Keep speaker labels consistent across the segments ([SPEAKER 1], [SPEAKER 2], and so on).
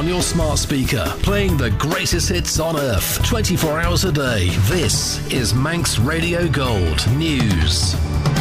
[SPEAKER 1] your smart speaker, playing the greatest hits on earth, 24 hours a day. This is Manx Radio Gold News.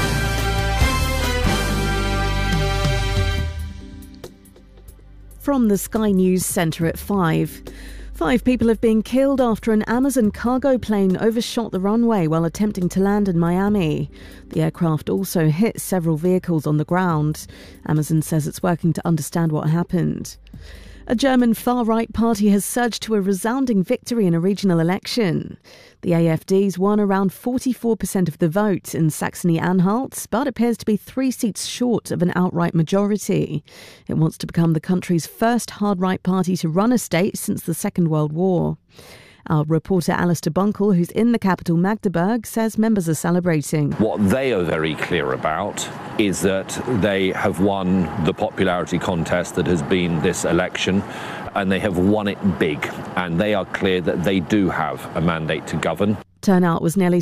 [SPEAKER 2] From the Sky News Centre at 5. 5 people have been killed after an Amazon cargo plane overshot the runway while attempting to land in Miami. The aircraft also hit several vehicles on the ground. Amazon says it's working to understand what happened. A German far-right party has surged to a resounding victory in a regional election. The AfD's won around 44% of the vote in Saxony-Anhalt, but appears to be 3 seats short of an outright majority. It wants to become the country's first hard-right party to run a state since the Second World War. Our reporter Alistair Bunkle, who's in the capital Magdeburg, says members are celebrating.
[SPEAKER 3] What they are very clear about is that they have won the popularity contest that has been this election, and they have won it big, and they are clear that they do have a mandate to govern.
[SPEAKER 2] Turnout was nearly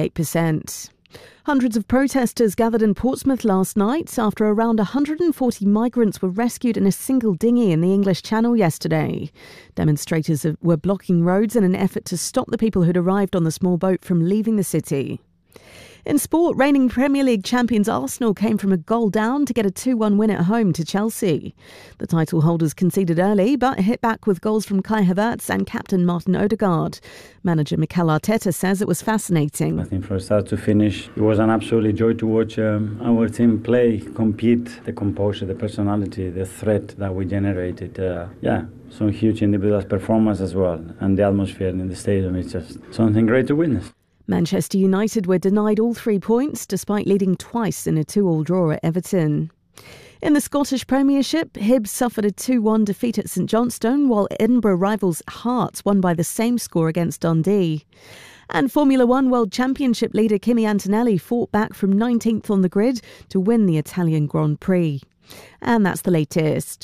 [SPEAKER 2] 78%. Hundreds of protesters gathered in Portsmouth last night after around 140 migrants were rescued in a single dinghy in the English Channel yesterday. Demonstrators were blocking roads in an effort to stop the people who'd arrived on the small boat from leaving the city. In sport, reigning Premier League champions Arsenal came from a goal down to get a 2-1 win at home to Chelsea. The title holders conceded early but hit back with goals from Kai Havertz and captain Martin Odegaard. Manager Mikel Arteta says it was fascinating.
[SPEAKER 4] I think from start to finish, it was an absolute joy to watch our team play, compete, the composure, the personality, the threat that we generated. Some huge individual performance as well. And the atmosphere in the stadium is just something great to witness.
[SPEAKER 2] Manchester United were denied all 3 points despite leading twice in a 2-2 draw at Everton. In the Scottish Premiership, Hibs suffered a 2-1 defeat at St Johnstone, while Edinburgh rivals Hearts won by the same score against Dundee. And Formula One World Championship leader Kimi Antonelli fought back from 19th on the grid to win the Italian Grand Prix. And that's the latest.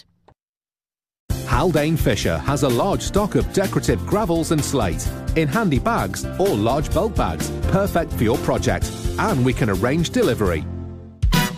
[SPEAKER 5] Haldane Fisher has a large stock of decorative gravels and slate in handy bags or large bulk bags, perfect for your project, and we can arrange delivery.